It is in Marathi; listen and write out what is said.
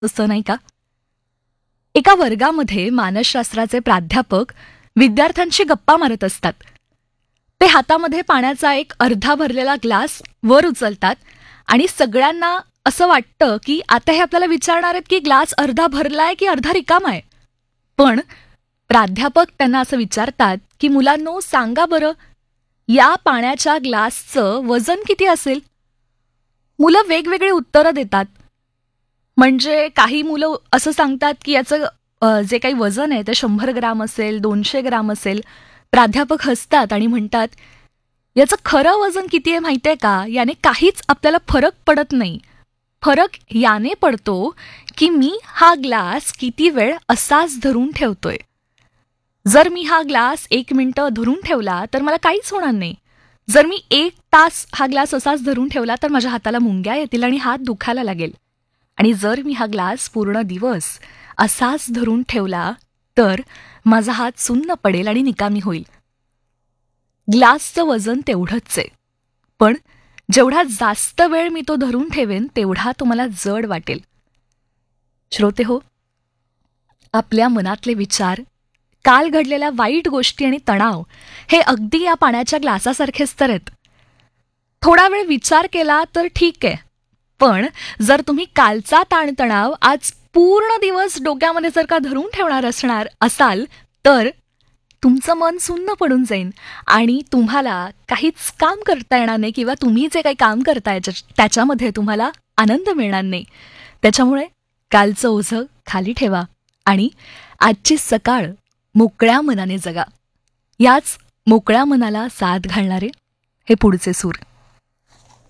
असं नाही का? एका वर्गामध्ये मानसशास्त्राचे प्राध्यापक विद्यार्थ्यांशी गप्पा मारत असतात. ते हातामध्ये पाण्याचा एक अर्धा भरलेला ग्लास वर उचलतात आणि सगळ्यांना असं वाटतं की आता हे आपल्याला विचारणार आहेत की ग्लास अर्धा भरलाय की अर्धा रिकामा आहे. पण प्राध्यापक त्यांना असं विचारतात की मुलांनो, सांगा बरं, या पाण्याच्या ग्लासचं वजन किती असेल? मुलं वेगवेगळी उत्तरं देतात. म्हणजे काही मुलं असं सांगतात की याचं जे काही वजन आहे ते 100 ग्राम असेल, 200 ग्राम असेल. प्राध्यापक हसतात आणि म्हणतात, याचं खरं वजन किती आहे माहितीये का? याने काहीच आपल्याला फरक पडत नाही. फरक याने पडतो की मी हा ग्लास किती वेळ असाच धरून ठेवतोय. जर मी हा ग्लास 1 मिनिटं धरून ठेवला तर मला काहीच होणार नाही. जर मी 1 तास हा ग्लास असाच धरून ठेवला तर माझ्या हाताला मुंग्या येतील आणि हात दुखायला लागेल. आणि जर मी हा ग्लास पूर्ण दिवस असाच धरून ठेवला तर माझा हात सुन्न पडेल आणि निकामी होईल. ग्लासचं वजन तेवढंच आहे, पण जेवढा जास्त वेळ मी तो धरून ठेवेन तेवढा तो मला जड वाटेल. श्रोते हो, आपल्या मनातले विचार, काल घडलेल्या वाईट गोष्टी आणि तणाव हे अगदी या पाण्याच्या ग्लासासारखेच तर आहेत. थोडा वेळ विचार केला तर ठीक आहे, पण जर तुम्ही कालचा ताणतणाव आज पूर्ण दिवस डोक्यामध्ये जर का धरून ठेवणार असाल तर तुमचं मन सुन्न पडून जाईल आणि तुम्हाला काहीच काम करता येणार नाही किंवा तुम्ही जे काही काम करताय त्याच्यामध्ये तुम्हाला आनंद मिळणार नाही. त्याच्यामुळे कालचं ओझं खाली ठेवा आणि आजची सकाळ मोकळ्या मनाने जगा. याच मोकळ्या मनाला साथ घालणारे हे पुढचे सूर.